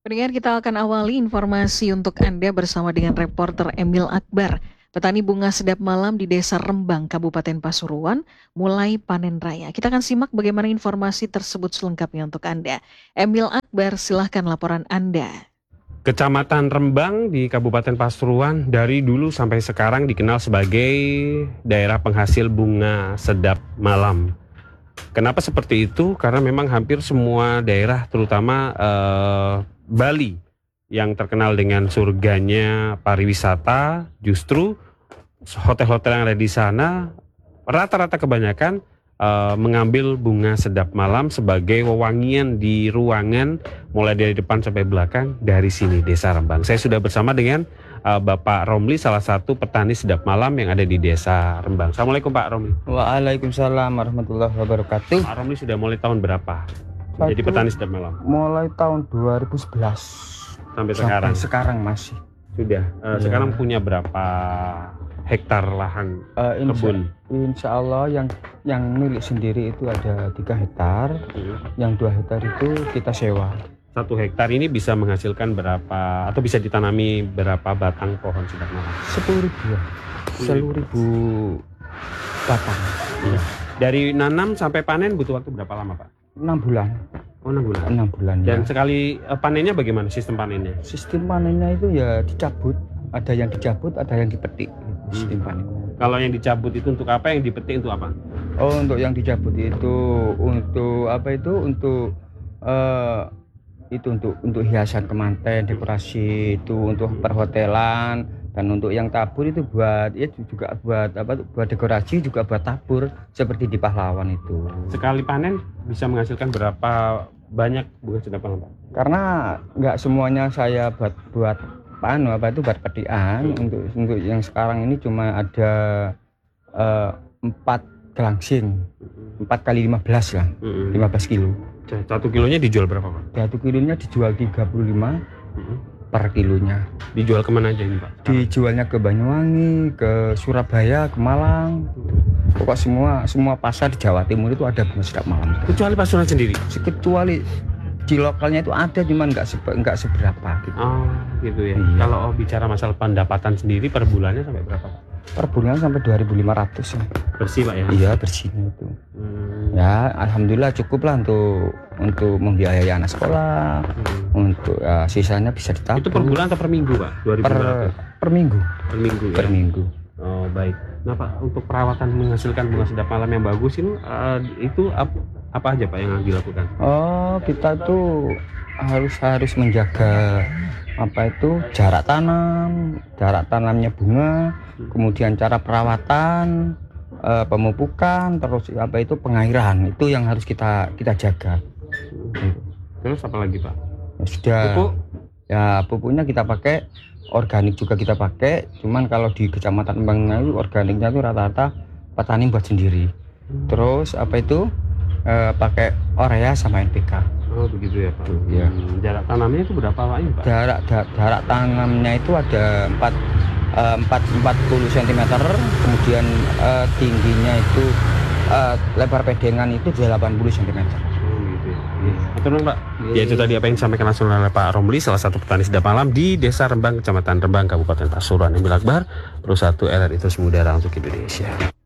Pendengar, kita akan awali informasi untuk Anda bersama dengan reporter Emil Akbar. Petani bunga sedap malam di Desa Rembang, Kabupaten Pasuruan, mulai panen raya. Kita akan simak bagaimana informasi tersebut selengkapnya untuk Anda. Emil Akbar, silahkan laporan Anda. Kecamatan Rembang di Kabupaten Pasuruan dari dulu sampai sekarang dikenal sebagai daerah penghasil bunga sedap malam. Kenapa seperti itu? Karena memang hampir semua daerah, terutama Bali yang terkenal dengan surganya pariwisata, justru hotel-hotel yang ada di sana rata-rata kebanyakan mengambil bunga sedap malam sebagai wewangian di ruangan mulai dari depan sampai belakang dari sini, Desa Rembang. Saya sudah bersama dengan Bapak Romli, salah satu petani sedap malam yang ada di Desa Rembang. Assalamualaikum Pak Romli. Waalaikumsalam warahmatullahi wabarakatuh. Pak Romli sudah mulai tahun berapa jadi petani sedap malam? Mulai tahun 2011 sampai sekarang. Sekarang masih. Sudah. Sekarang punya berapa hektar lahan kebun? Insya Allah yang milik sendiri itu ada 3 hektar. Yang 2 hektar itu kita sewa. 1 hektar ini bisa menghasilkan berapa atau bisa ditanami berapa batang pohon sedap malam? 10.000 batang. Iya. Dari nanam sampai panen butuh waktu berapa lama, Pak? 6 bulan. Oh, 6 bulan. 6 bulan. Dan ya. sekali panennya bagaimana sistem panennya? Sistem panennya itu ya dicabut. Ada yang dicabut, ada yang dipetik. Sistem panennya. Kalau yang dicabut itu untuk apa? Yang dipetik untuk apa? Oh, untuk yang dicabut itu untuk apa itu? Untuk untuk hiasan kemanten, dekorasi itu untuk perhotelan, dan untuk yang tabur itu buat juga buat apa? Buat dekorasi, juga buat tabur seperti di Pahlawan itu. Sekali panen bisa menghasilkan berapa banyak bunga sedap malam, Pak? Karena nggak semuanya saya buat buat buat petikan. Untuk yang sekarang ini cuma ada 4 gelangsing, 4 kali 15 lah, 15 kilo. 1 kilonya dijual berapa, Pak? 1 kilonya dijual 35 per kilonya. Dijual kemana aja ini, Pak? Dijualnya ke Banyuwangi, ke Surabaya, ke Malang. Pokok semua pasar di Jawa Timur itu ada bunga sedap malam. Kecuali Pasuruan sendiri? Kecuali di lokalnya itu ada, cuman nggak seberapa gitu. Oh, gitu ya. Iya. Kalau bicara masalah pendapatan sendiri per bulannya sampai berapa, Pak? Per bulan sampai 2.500 ya. Bersih, Pak ya? Iya, bersihnya itu. Ya, alhamdulillah cukup lah untuk membiayai anak sekolah. Untuk sisanya bisa ditabung. Itu per bulan atau per minggu, Pak? 2.500? Per minggu. Per minggu ya? Per minggu. Oh, baik. Nah, Pak, untuk perawatan menghasilkan bunga sedap malam yang bagus ini itu apa aja, Pak, yang dilakukan? Oh, kita tuh harus menjaga jarak tanamnya bunga, kemudian cara perawatan, pemupukan, terus pengairan, itu yang harus kita jaga. Terus apa lagi, Pak? Sudah. Pupuk? Ya, pupuknya kita pakai organik, juga kita pakai. Cuman kalau di Kecamatan Rembang itu organiknya itu rata-rata petani buat sendiri. Terus pakai urea sama NPK. Oh, begitu ya, Pak. Iya. Jarak tanamnya itu berapa, Pak? Ini, Pak? Jarak tanamnya itu ada 40 cm, kemudian tingginya itu lebar pedengan itu 80 cm. Betul, Pak. Ya, itu tadi apa yang disampaikan langsung oleh Pak Romli, salah satu petani sedap malam di Desa Rembang, Kecamatan Rembang, Kabupaten Pasuruan. Emil Akbar, Pro 1 LRI Terus Mudara untuk Indonesia.